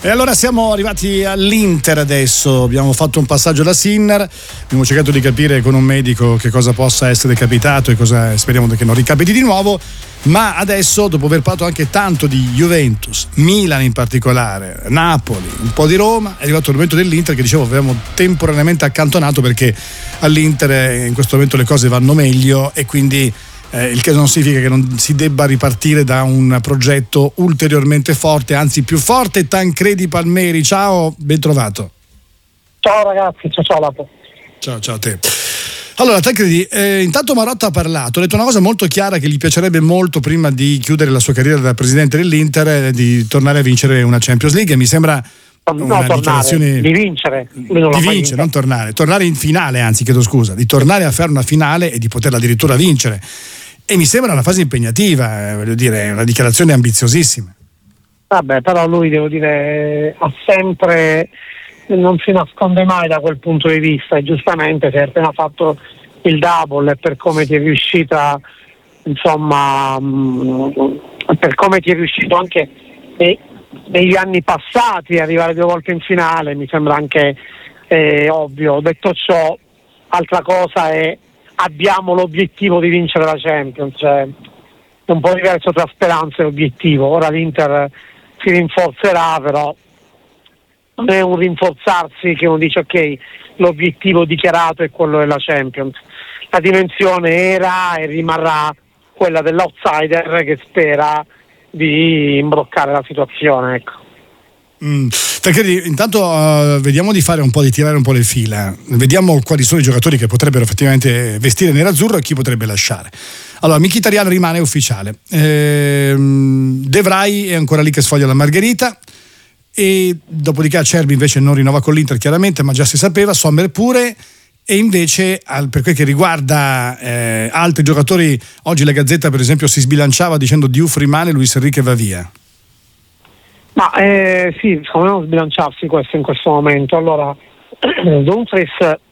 E allora siamo arrivati all'Inter adesso, abbiamo fatto un passaggio da Sinner, abbiamo cercato di capire con un medico che cosa possa essere capitato e cosa speriamo che non ricapiti di nuovo, ma adesso, dopo aver parlato anche tanto di Juventus, Milan in particolare, Napoli, un po' di Roma, è arrivato il momento dell'Inter che dicevo avevamo temporaneamente accantonato perché all'Inter in questo momento le cose vanno meglio e quindi il che non significa che non si debba ripartire da un progetto ulteriormente forte, anzi più forte. Tancredi Palmeri, ciao, ben trovato. Ciao ragazzi, ciao Lapo. Ciao a te. Allora Tancredi, intanto Marotta ha parlato, ha detto una cosa molto chiara che gli piacerebbe molto prima di chiudere la sua carriera da presidente dell'Inter, di tornare a vincere una Champions League, e mi sembra una dichiarazione di vincere, non tornare in finale, anzi chiedo scusa, di tornare a fare una finale e di poterla addirittura vincere. E mi sembra una fase impegnativa, voglio dire, una dichiarazione ambiziosissima. Vabbè, però lui, devo dire, ha sempre, non si nasconde mai da quel punto di vista, e giustamente si è appena fatto il double, e per come ti è riuscita, insomma, per come ti è riuscito anche negli anni passati arrivare 2 volte in finale, mi sembra anche ovvio. Detto ciò, altra cosa è abbiamo l'obiettivo di vincere la Champions, cioè un po' diverso tra speranza e obiettivo. Ora l'Inter si rinforzerà, però non è un rinforzarsi che uno dice ok, l'obiettivo dichiarato è quello della Champions. La dimensione era e rimarrà quella dell'outsider che spera di imbroccare la situazione, ecco. Perché intanto vediamo di tirare un po' le fila, vediamo quali sono i giocatori che potrebbero effettivamente vestire nerazzurro e chi potrebbe lasciare. Allora, Mkhitaryan rimane ufficiale, De Vrij è ancora lì che sfoglia la margherita, e dopodiché Acerbi invece non rinnova con l'Inter chiaramente, ma già si sapeva, Sommer pure. E invece per quel che riguarda altri giocatori, oggi la Gazzetta per esempio si sbilanciava dicendo Diouf rimane, Luis Enrique va via. Ma sì, secondo me non sbilanciarsi questo in questo momento. Allora, Dumfries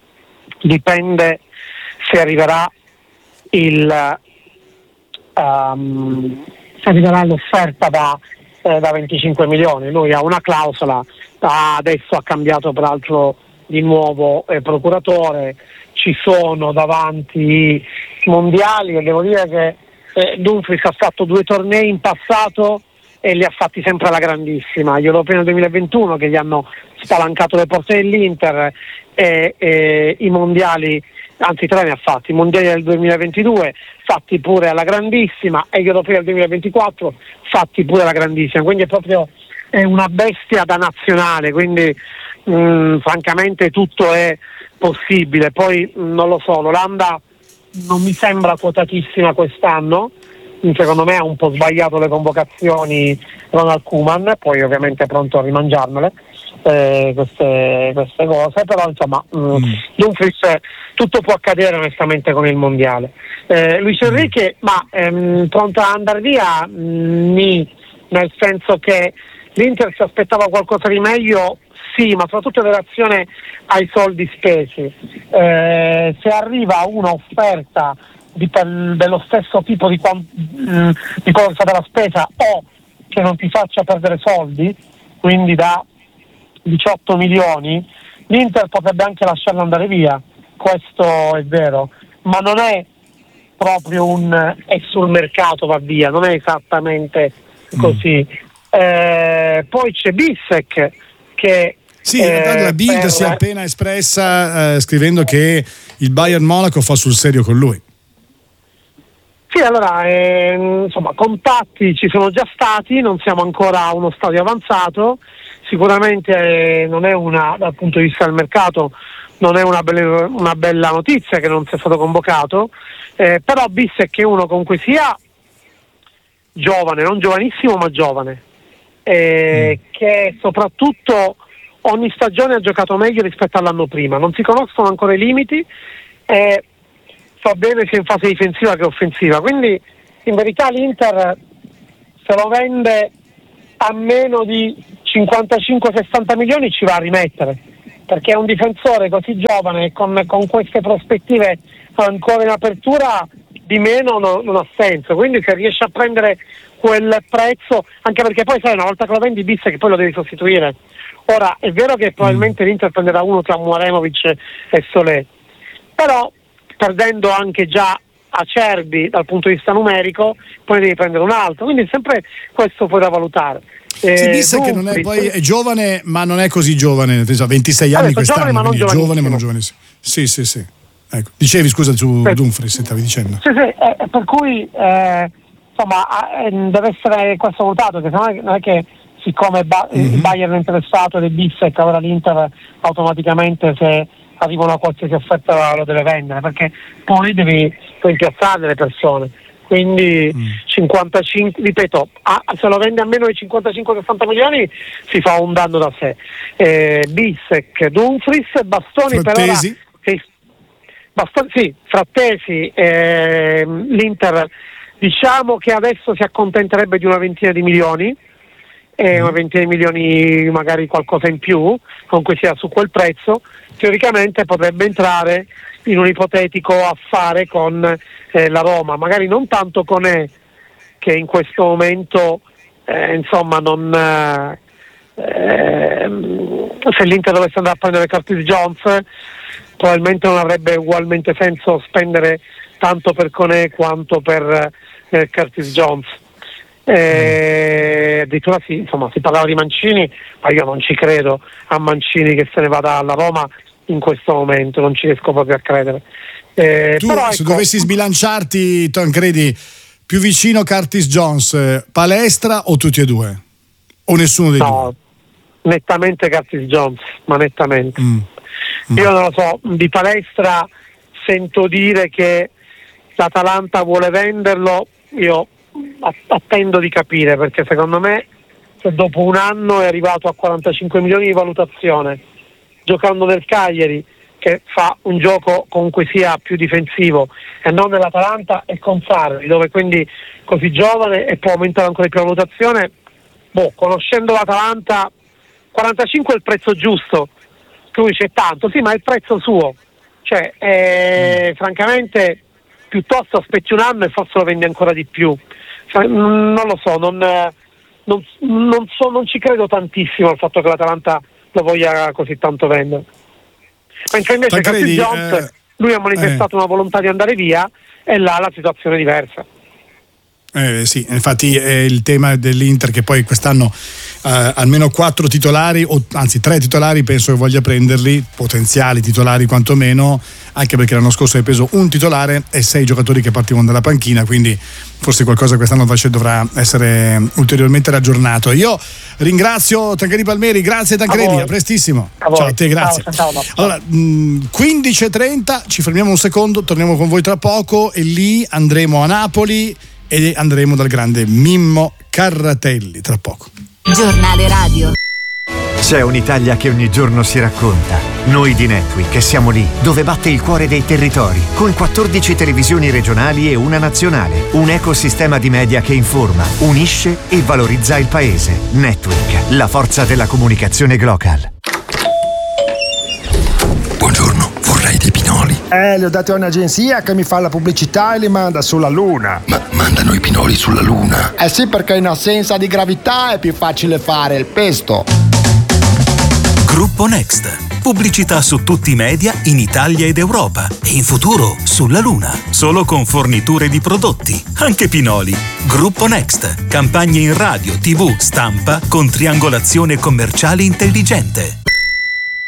dipende se arriverà l'offerta da 25 milioni. Lui ha una clausola, adesso ha cambiato peraltro di nuovo procuratore, ci sono davanti i mondiali, e devo dire che Dumfries ha fatto 2 tornei in passato e li ha fatti sempre alla grandissima, gli europei nel 2021 che gli hanno spalancato le porte dell'Inter, e i mondiali, anzi 3 ne ha fatti, i mondiali del 2022 fatti pure alla grandissima, e gli europei del 2024 fatti pure alla grandissima, quindi è proprio una bestia da nazionale, quindi francamente tutto è possibile. Poi non lo so, l'Olanda non mi sembra quotatissima quest'anno, secondo me ha un po' sbagliato le convocazioni Ronald Koeman, poi ovviamente è pronto a rimangiarmele queste cose, però insomma Dumfries, tutto può accadere onestamente con il mondiale. Luis Enrique pronto ad andare via, nel senso che l'Inter si aspettava qualcosa di meglio, sì, ma soprattutto in relazione ai soldi spesi. Se arriva una offerta dello stesso tipo di quello che è stata la spesa, o che non ti faccia perdere soldi, quindi da 18 milioni, l'Inter potrebbe anche lasciarlo andare via, questo è vero, ma non è proprio è sul mercato va via, non è esattamente così. Poi c'è Bissek che la Bild si è appena espressa scrivendo che il Bayern Monaco fa sul serio con lui. Sì, allora insomma contatti ci sono già stati, non siamo ancora a uno stadio avanzato, sicuramente non è dal punto di vista del mercato non è una bella notizia che non sia stato convocato, però Bissek è uno comunque sia giovane, non giovanissimo ma giovane, che soprattutto ogni stagione ha giocato meglio rispetto all'anno prima, non si conoscono ancora i limiti, fa bene sia in fase difensiva che offensiva, quindi in verità l'Inter se lo vende a meno di 55-60 milioni ci va a rimettere, perché un difensore così giovane e con queste prospettive ancora in apertura di meno non ha senso, quindi se riesce a prendere quel prezzo, anche perché poi sai, una volta che lo vendi Bissek che poi lo devi sostituire. Ora è vero che probabilmente l'Inter prenderà uno tra Muramovic e Solé, però perdendo anche già Acerbi dal punto di vista numerico, poi devi prendere un altro, quindi sempre questo poi da valutare. Si disse che non è, poi è giovane, ma non è così giovane, nel senso, 26 anni quest'anno, giovane, giovane ma non giovanissimo. Sì. Ecco. Dicevi, scusa, su Dumfries stavi dicendo. Sì, per cui insomma deve essere questo valutato, che non è che siccome il Bayern è interessato ed è Bissek, allora l'Inter automaticamente, se arriva una qualsiasi offerta, lo deve vendere, perché poi devi impiazzare le persone. Quindi 55, ripeto, se lo vende a meno di 55-60 milioni si fa un danno da sé. Bissek, Dumfries, Bastoni Frattesi. Per ora Frattesi, l'Inter diciamo che adesso si accontenterebbe di una ventina di milioni, una ventina di milioni, magari qualcosa in più, comunque sia su quel prezzo. Teoricamente potrebbe entrare in un ipotetico affare con la Roma, magari non tanto con che in questo momento insomma non se l'Inter dovesse andare a prendere Curtis Jones probabilmente non avrebbe ugualmente senso spendere tanto per Koné quanto per Curtis Jones. Addirittura si parlava di Mancini, ma io non ci credo a Mancini che se ne vada alla Roma in questo momento, non ci riesco proprio a credere. Tu però, se dovessi sbilanciarti, Tancredi, più vicino Curtis Jones, Palestra o tutti e due? O nessuno dei due? No, nettamente Curtis Jones, ma nettamente. Io non lo so, di Palestra sento dire che l'Atalanta vuole venderlo, io attendo di capire, perché secondo me se dopo un anno è arrivato a 45 milioni di valutazione, giocando nel Cagliari che fa un gioco comunque sia più difensivo, e non nell'Atalanta e con Sarri, dove quindi così giovane e può aumentare ancora di più la valutazione, conoscendo l'Atalanta 45 è il prezzo giusto. Tu dici è tanto, sì, ma è il prezzo suo, cioè francamente piuttosto aspetti un anno e forse lo vendi ancora di più. Non lo so, non ci credo tantissimo al fatto che l'Atalanta lo voglia così tanto vendere. Mentre invece Curtis Jones, lui ha manifestato una volontà di andare via, e là la situazione è diversa. Sì, infatti è il tema dell'Inter, che poi quest'anno almeno 4 titolari, o anzi 3 titolari penso che voglia prenderli, potenziali titolari quantomeno, anche perché l'anno scorso hai preso un titolare e 6 giocatori che partivano dalla panchina, quindi forse qualcosa quest'anno dovrà essere ulteriormente raggiornato. Io ringrazio Tancredi Palmieri, grazie Tancredi, a prestissimo. Ciao a te, grazie. Ciao. Allora, 15:30, ci fermiamo un secondo, torniamo con voi tra poco e lì andremo a Napoli e andremo dal grande Mimmo Carratelli tra poco. Giornale radio. C'è un'Italia che ogni giorno si racconta. Noi di Netweek siamo lì, dove batte il cuore dei territori, con 14 televisioni regionali e una nazionale. Un ecosistema di media che informa, unisce e valorizza il paese. Netweek, la forza della comunicazione global. Buongiorno, vorrei dei pinoli. Li ho dati a un'agenzia che mi fa la pubblicità e li manda sulla Luna. Ma mandano i pinoli sulla Luna? Sì, perché in assenza di gravità è più facile fare il pesto. Gruppo Next. Pubblicità su tutti i media in Italia ed Europa e in futuro sulla Luna. Solo con forniture di prodotti, anche pinoli. Gruppo Next. Campagne in radio, TV, stampa con triangolazione commerciale intelligente.